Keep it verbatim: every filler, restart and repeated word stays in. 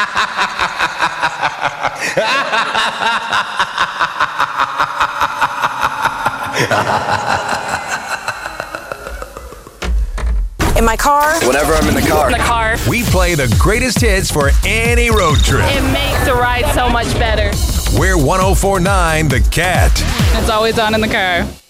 In my car. Whenever I'm in the car. In the car. We play the greatest hits for any road trip. It makes the ride so much better. We're one oh four point nine The Cat. It's always on in the car.